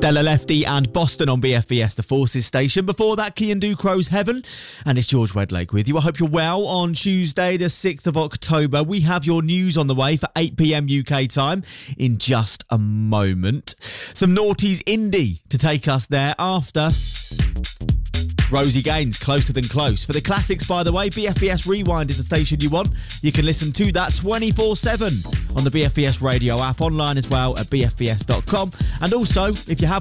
Stella Lefty and Boston on BFBS, the Forces station. Before that, Kian Ducrow's Heaven. And it's George Wedlake with you. I hope you're well. On Tuesday, the 6th of October, we have your news on the way for 8 p.m. UK time in just a moment. Some Naughties indie to take us there after Rosie Gaines, Closer Than Close. For the classics, by the way, BFBS Rewind is the station you want. You can listen to that 24/7 on the BFBS radio app, online as well at bfbs.com. And also, if you have